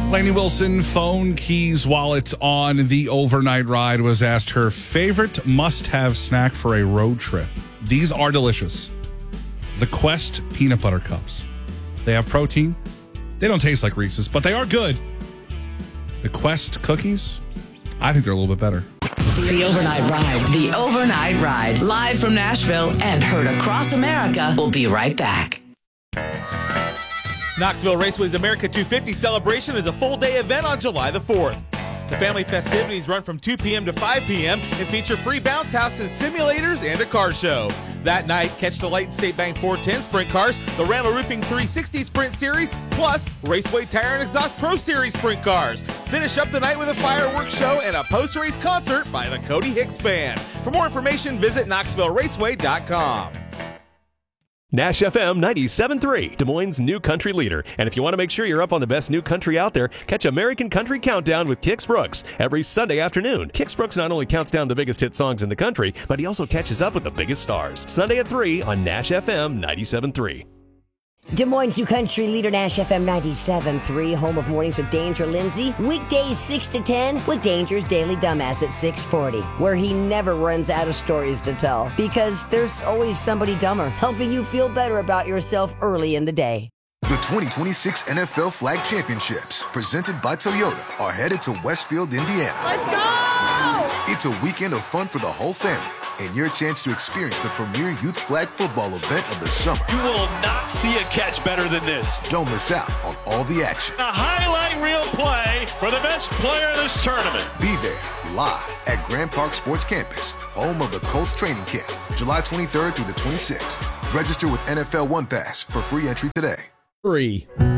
Lainey Wilson, phone, keys, wallet on the overnight ride, was asked her favorite must-have snack for a road trip. These are delicious. The Quest peanut butter cups. They have protein. They don't taste like Reese's, but they are good. The Quest cookies, I think they're a little bit better. The Overnight Ride. The Overnight Ride. Live from Nashville and heard across America. We'll be right back. Knoxville Raceway's America 250 celebration is a full-day event on July the 4th. The family festivities run from 2 p.m. to 5 p.m. and feature free bounce houses, simulators, and a car show. That night, catch the Layton State Bank 410 sprint cars, the Rama Roofing 360 Sprint Series, plus Raceway Tire and Exhaust Pro Series sprint cars. Finish up the night with a fireworks show and a post-race concert by the Cody Hicks Band. For more information, visit KnoxvilleRaceway.com. Nash FM 97.3, Des Moines' new country leader. And if you want to make sure you're up on the best new country out there, catch American Country Countdown with Kix Brooks every Sunday afternoon. Kix Brooks not only counts down the biggest hit songs in the country, but he also catches up with the biggest stars. Sunday at 3 on Nash FM 97.3. Des Moines' new country leader, Nash FM 97.3, home of Mornings with Danger Lindsay. Weekdays 6 to 10 with Danger's Daily Dumbass at 6:40, where he never runs out of stories to tell because there's always somebody dumber helping you feel better about yourself early in the day. The 2026 NFL Flag Championships, presented by Toyota, are headed to Westfield, Indiana. Let's go! It's a weekend of fun for the whole family and your chance to experience the premier youth flag football event of the summer. You will not see a catch better than this. Don't miss out on all the action. A highlight reel play for the best player in this tournament. Be there live at Grand Park Sports Campus, home of the Colts training camp, July 23rd through the 26th. Register with NFL One Pass for free entry today. Free.